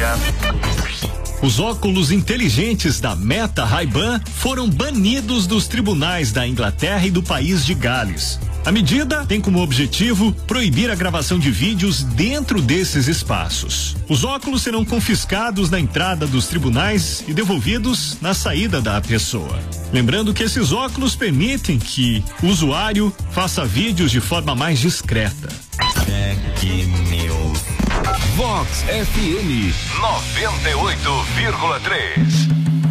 Os óculos inteligentes da Meta Ray-Ban foram banidos dos tribunais da Inglaterra e do país de Gales. A medida tem como objetivo proibir a gravação de vídeos dentro desses espaços. Os óculos serão confiscados na entrada dos tribunais e devolvidos na saída da pessoa. Lembrando que esses óculos permitem que o usuário faça vídeos de forma mais discreta. Vox FM 98,3.